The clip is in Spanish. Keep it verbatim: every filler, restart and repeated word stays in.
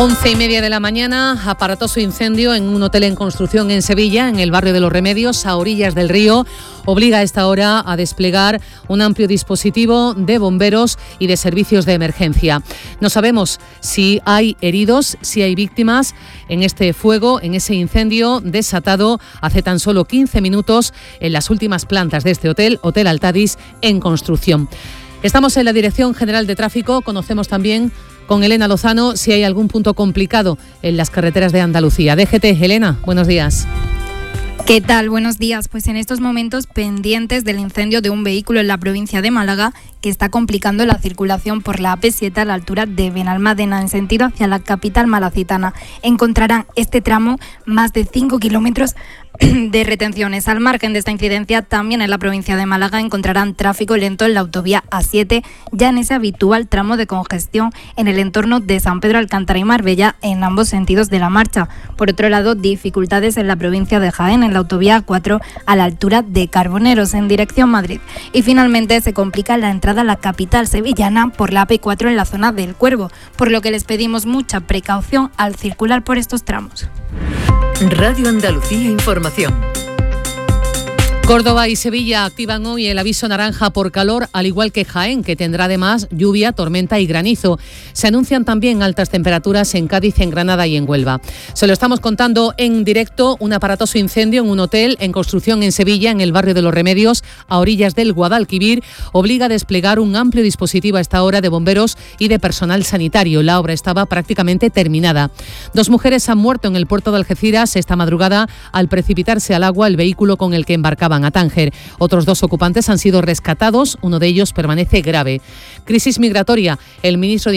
Once y media de la mañana, aparatoso incendio en un hotel en construcción en Sevilla, en el barrio de Los Remedios, a orillas del río. Obliga a esta hora a desplegar un amplio dispositivo de bomberos y de servicios de emergencia. No sabemos si hay heridos, si hay víctimas en este fuego, en ese incendio desatado hace tan solo quince minutos en las últimas plantas de este hotel, Hotel Altadis, en construcción. Estamos en la Dirección General de Tráfico, conocemos también con Elena Lozano si hay algún punto complicado en las carreteras de Andalucía. D G T, Elena, buenos días. ¿Qué tal? Buenos días. Pues en estos momentos pendientes del incendio de un vehículo en la provincia de Málaga que está complicando la circulación por la A P siete a la altura de Benalmádena en sentido hacia la capital malacitana. Encontrarán este tramo más de cinco kilómetros de retenciones. Al margen de esta incidencia, también en la provincia de Málaga encontrarán tráfico lento en la autovía A siete, ya en ese habitual tramo de congestión en el entorno de San Pedro Alcántara y Marbella en ambos sentidos de la marcha. Por otro lado, dificultades en la provincia de Jaén en la autovía A cuatro a la altura de Carboneros en dirección Madrid. Y finalmente se complica la entrada a la capital sevillana por la A P cuatro en la zona del Cuervo, por lo que les pedimos mucha precaución al circular por estos tramos. Radio Andalucía Información. Córdoba y Sevilla activan hoy el aviso naranja por calor, al igual que Jaén, que tendrá además lluvia, tormenta y granizo. Se anuncian también altas temperaturas en Cádiz, en Granada y en Huelva. Se lo estamos contando en directo, un aparatoso incendio en un hotel en construcción en Sevilla, en el barrio de Los Remedios, a orillas del Guadalquivir, obliga a desplegar un amplio dispositivo a esta hora de bomberos y de personal sanitario. La obra estaba prácticamente terminada. Dos mujeres han muerto en el puerto de Algeciras esta madrugada al precipitarse al agua el vehículo con el que embarcaban a Tánger. Otros dos ocupantes han sido rescatados, uno de ellos permanece grave. Crisis migratoria. El ministro de